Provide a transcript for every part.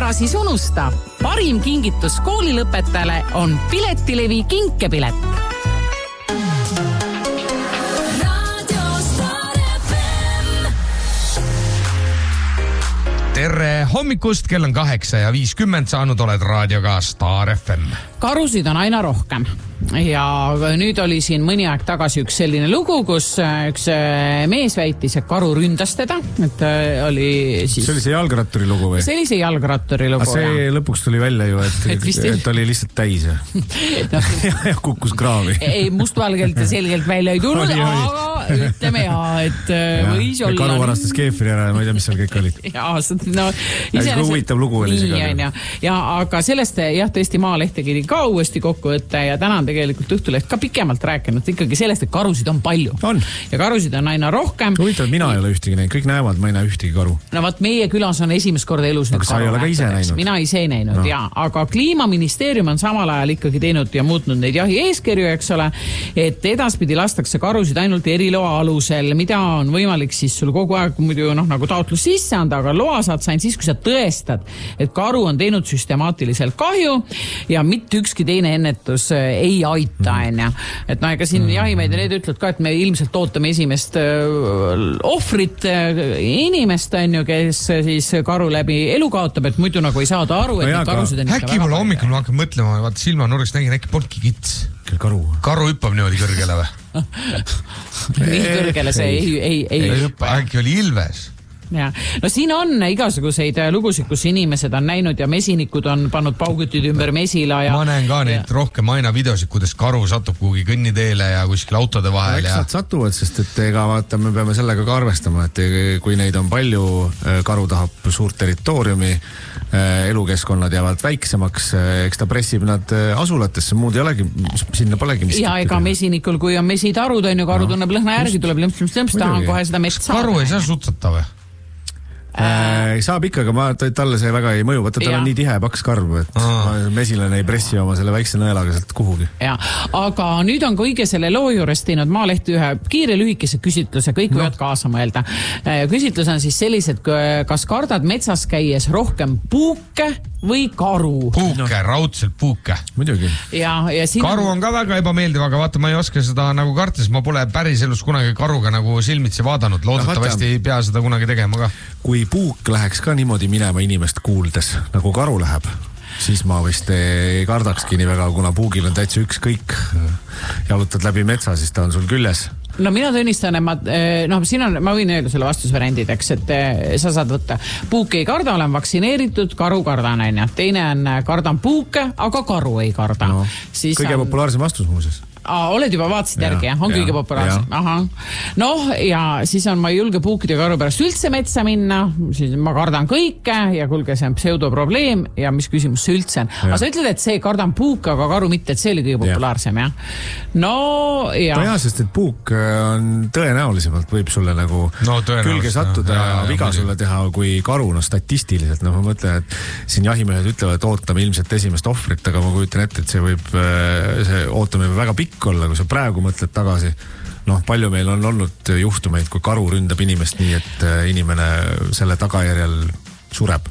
ära siis unusta. Parim kingitus koolilõpetajale on Piletilevi kinkepilet. Tere hommikust, kell on 8:50, saanud oled raadioga Star FM. Karusid on aina rohkem ja nüüd oli siin mõni aeg tagasi üks selline lugu, kus üks mees väitis, et karu ründas teda, et oli siis... See oli see jalgratturi lugu või? See oli see jalgratturi lugu, see lõpuks tuli välja ju, et oli lihtsalt täis no. ja kukkus kraavi. Ei, mustvalgelt ja selgelt välja ei tulnud, aga ütleme et võis olla... Karu varastas keefri ära ja ma ei tea, mis seal kõik olid. No, huvitav lugu oli see. Ja aga sellest tõesti Maalehte tegi ka uuesti kokkuvõtte ja täna on tegelikult Õhtuleht ka pikemalt rääkinud ikkagi sellest, et karusid on palju. Ja karusid on aina rohkem. Huvitav, mina ei ole ühtegi näinud, kõik näevad, ma ei näe ühtegi karu. No vaat meie külas on esimest korda elus aga sa ei ole ka ise näinud? Mina ise ei näinud, no. Aga Kliimaministeerium on samal ajal ikkagi teinud ja muutnud neid jahi eeskirju, eks ole, et edaspidi lastakse karusid ainult eriloa alusel, mida on võimalik siis sul kogu aeg muidu nagu taotlus sisse anda, aga loa saad sain siis, kui sa tõestad, et karu on teinud süstemaatiliselt kahju ja mitte ükski teine ennetus ei aita, et ega siin jahimeid ja need ütled ka, et me ilmselt ootame esimest ohvrit inimest, kes siis karu läbi elu kaotab, et muidu nagu ei saada aru, et karusid on äkki mulle hommikul ma hakkan mõtlema, vaata silmanurgast nägin, äkki polnudki kits. Karu hüppab niimoodi kõrgele või? Nii kõrgele see ei hüppa. Äkki oli ilves? Ja. No siin on igasuguseid lugusid, kus inimesed on näinud ja mesinikud on pannud paugutid ümber mesila ja... Ma näen ka neid rohkem aina videosid, kuidas karu satub kuhugi kõnniteele ja kuskil autode vahel. Eks nad satuvad, sest et ega vaata, me peame sellega ka arvestama, et kui neid on palju, karu tahab suurt territooriumi, elukeskkonnad jäävad väiksemaks, eks ta pressib nad asulatesse, muud ei olegi, sinna polegi mis. Ja ega mesinikul, kui on mesitarud, karu tunneb lõhna järgi, tuleb lõmps, tahan kohe seda mest saada. Karu ei saa sutsata või? Saab ikka, aga talle see väga ei mõju, vaata tal on nii tihe paks karv, et mesilane ei pressi oma selle väikse nõelaga sealt kuhugi. Ja, aga nüüd on kõige selle loo juures teinud Maaleht ühe kiire lühikese küsitluse, kõik võivad kaasa mõelda. Küsitlus on siis sellised, kas kardad metsas käies rohkem puuke või karu? Puuke, raudselt puuke. Muidugi. Karu on ka väga ebameeldiv, aga vaata, ma ei oska seda nagu kartes, ma pole päris elus kunagi karuga nagu silmitsi vaadanud, loodetavasti ei pea seda kunagi tegema ka. Kui puuk läheks ka niimoodi minema inimest kuuldes, nagu karu läheb, siis ma vist ei kardakski nii väga, kuna puugil on täitsa ükskõik. Jalutad läbi metsa, siis ta on sul küljes. No mina tunnistan, et ma võin öelda selle vastusvariandideks, et sa saad võtta. Puuke ei karda, olen vaktsineeritud, karu kardan. Teine on kardan puuke, aga karu ei karda. No, kõige populaarsem vastus muuses. Oled juba vaatasid järgi, on kõige populaarsem. Noh, ja siis on, ma ei julge puukide karu pärast üldse metsa minna, siis ma kardan kõike ja kuulge, see on pseudoprobleem ja mis küsimus see üldse on. Aga sa ütled, et see kardan puuke, aga karu mitte, et see oli kõige populaarsem, No, ja. No sest et puuk on tõenäolisemalt võib sulle nagu külge sattuda ja viga sulle teha, kui karu, statistiliselt, ma mõtlen, et siin jahimehed ütlevad, et ootame ilmselt esimest ohvrit, aga ma kujutan ette, et see ootame väga pikk olla, kui sa praegu mõtled tagasi. Palju meil on olnud juhtumeid, kui karu ründab inimest nii, et inimene selle tagajärjel sureb.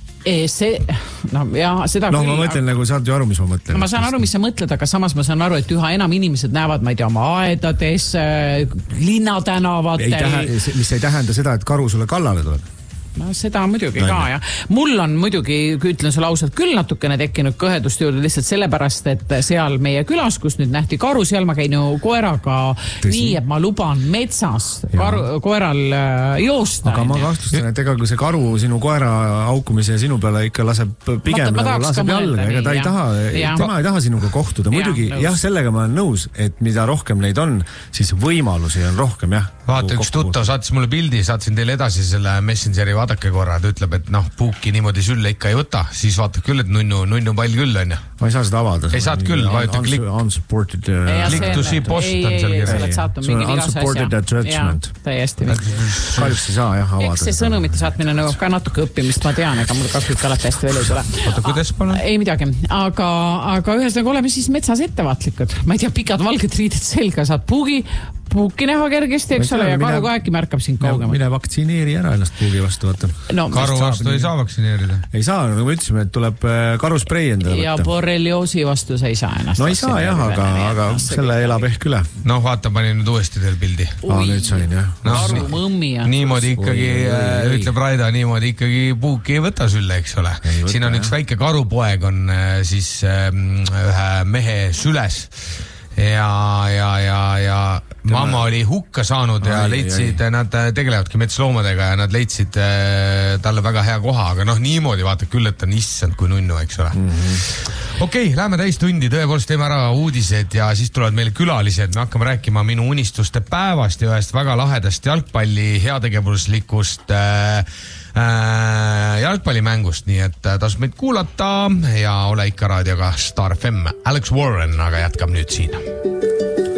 Ma mõtlen nagu, saad ju aru, mis ma mõtlen. Ma saan aru, mis sa mõtled, aga samas ma saan aru, et üha enam inimesed näevad, ma ei tea, oma aedades, linnatänavatel. Mis ei tähenda seda, et karu sulle kallale tuleb. No seda muidugi ka, ja. Mul on muidugi, ütlen sulle ausalt, küll natukene tekkinud kõhedust juurde lihtsalt sellepärast, et seal meie külas, kus nüüd nähti karu, seal ma käin ju koeraga nii, et ma luban metsas koeral joosta. Aga ma kahtlustan, et ega kui see karu sinu koera aukumise sinu peale ikka laseb pigem laseb jalga, ega ta ei taha sinuga kohtuda. Muidugi, sellega ma olen nõus, et mida rohkem neid on, siis võimalusi on rohkem, Vaata, üks tuttav saatis mulle pildi, saatsin teile edasi selle Messengeri vaadake korra, ta ütleb, et puuki niimoodi sülle ikka ei võta, siis vaatab küll, et nunnu pall küll on. Ma ei saa seda avada. Ei saad küll, vajuta klikk. Unsupported. Click to see post on seal kirjas. See on unsupported attachment. Täiesti. Kahjuks ei saa avada. Eks see sõnumite saatmine nõuab ka natuke õppimist, ma tean, ega mul kõik alati hästi veel ei tule. Oota, kuidas palun? Ei midagi. Aga ühesõnaga oleme siis metsas ettevaatlikud. Ma ei tea, pikad valged riided selga, saad puugi, puuki näha kergesti, eks ole, ja karu ka äkki märkab sind kaugemalt. Mine vaktsineeri ära ennast puugi vastu, vaata. No, karu vastu ei saa vaktsineerida. Ei saa, nagu me ütlesime, et tuleb karusprei endale võtta. Ja borrelioosi vastu sa ei saa ennast. No ei saa jah, aga selle elab ehk üle. No vaata, panin nüüd uuesti teil pildi. Nüüd sain jah. Karu mõmmi on. Niimoodi ikkagi, ütleb Raida, niimoodi ikkagi puuki ei võta sülle, eks ole. Siin on üks väike karupoeg on siis ühe mehe süles. Ja mamma oli hukka saanud ja leidsid, nad tegelevadki metsloomadega ja nad leidsid talle väga hea koha, aga niimoodi vaata küll, et on issand kui nunnu, eks ole. Okei, läheme täistundi, tõepoolest teeme ära uudised ja siis tulevad meile külalised. Me hakkame rääkima minu unistuste päevast ja ühest väga lahedast jalgpalli heategevuslikust jalgpallimängust, nii et tasub meid kuulata ja ole ikka raadioga Star FM. Alex Warren aga jätkab nüüd siin.